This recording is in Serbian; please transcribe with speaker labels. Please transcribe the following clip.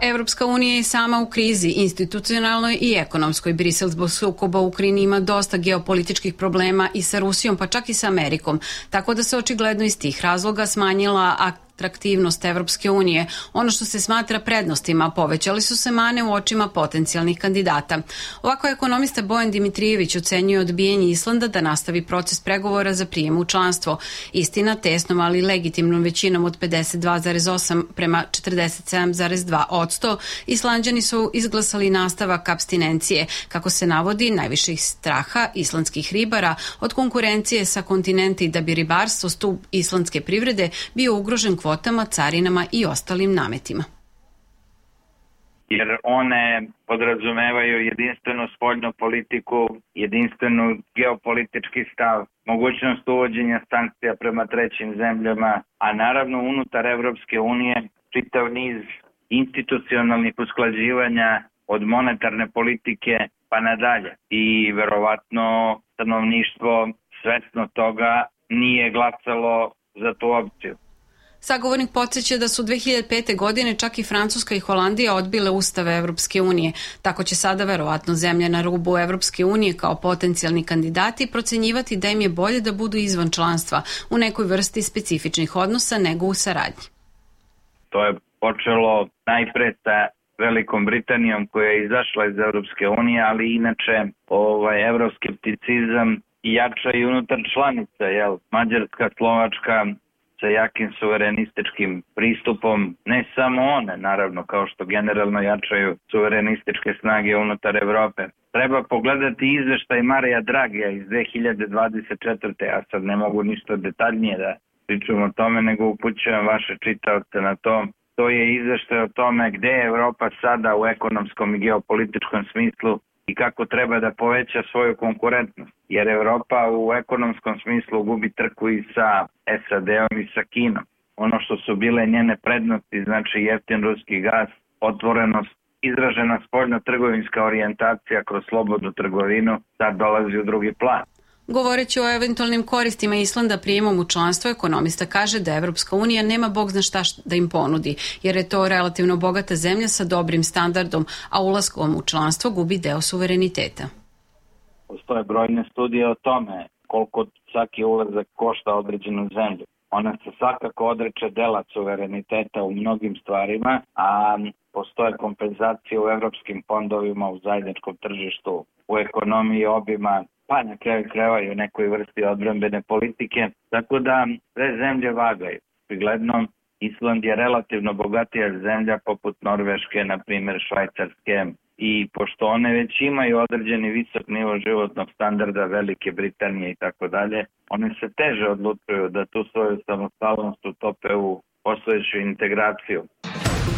Speaker 1: Evropska unija je sama u krizi, institucionalnoj i ekonomskoj. Brisel zbog sukoba u Ukrajini ima dosta geopolitičkih problema i sa Rusijom, pa čak i sa Amerikom, tako da se očigledno iz tih razloga smanjila atraktivnost Evropske unije. Ono što se smatra prednostima, povećali su se mane u očima potencijalnih kandidata. Ovako ekonomista Bojan Dimitrijević ocenjuje odbijanje Islanda da nastavi proces pregovora za prijem u članstvo. Istina, tesnom ali legitimnom većinom od 52,8 prema 47,2%, Islanđani su izglasali nastavak apstinencije. Kako se navodi, najviše straha islandskih ribara od konkurencije sa kontinenti da bi ribarstvo, stub islandske privrede, bio ugrožen kvotama, carinama i ostalim nametima.
Speaker 2: Jer one podrazumevaju jedinstvenu spoljnu politiku, jedinstvenu geopolitički stav, mogućnost uvođenja sankcija prema trećim zemljama, a naravno unutar Evropske unije čitav niz institucionalnih usklađivanja od monetarne politike pa nadalje. I verovatno stanovništvo svesno toga nije glasalo za tu opciju.
Speaker 1: Sagovornik podsjeća da su 2005. godine čak i Francuska i Holandija odbile ustave Evropske unije. Tako će sada verovatno zemlje na rubu Evropske unije kao potencijalni kandidati procenjivati da im je bolje da budu izvan članstva u nekoj vrsti specifičnih odnosa nego u saradnji.
Speaker 2: To je počelo najpre sa Velikom Britanijom koja je izašla iz Evropske unije, ali inače evroskepticizam jača i unutar članica, Mađarska, Slovačka, sa jakim suverenističkim pristupom, ne samo one, naravno, kao što generalno jačaju suverenističke snage unutar Evrope. Treba pogledati izveštaj Marija Dragija iz 2024. Ja sad ne mogu ništa detaljnije da pričam o tome, nego upućujem vaše čitaoce na to. To je izveštaj o tome gde je Evropa sada u ekonomskom i geopolitičkom smislu i kako treba da poveća svoju konkurentnost. Jer Evropa u ekonomskom smislu gubi trku i sa SAD-om i sa Kinom. Ono što su bile njene prednosti, znači jeftin ruski gas, otvorenost, izražena spoljno-trgovinska orijentacija kroz slobodnu trgovinu, sad dolazi u drugi plan.
Speaker 1: Govoreći o eventualnim koristima Islanda prijemom u članstvo, ekonomista kaže da Evropska unija nema bog zna šta da im ponudi, jer je to relativno bogata zemlja sa dobrim standardom, a ulaskom u članstvo gubi deo suvereniteta.
Speaker 2: Postoje brojne studije o tome koliko svaki ulazak košta određenu zemlju. Ona se svakako odreče dela suvereniteta u mnogim stvarima, a postoje kompenzacije u evropskim fondovima, u zajedničkom tržištu, u ekonomiji obima, pa na kraju krajeva i u nekoj vrsti odbrambene politike, tako da sve zemlje vagaju. Prigledno, Island je relativno bogatija zemlja poput Norveške, na primjer Švajcarske, i pošto one već imaju određeni visok nivo životnog standarda, Velike Britanije i tako dalje, one se teže odlučuju da tu svoju samostalnost utope u postojeću integraciju.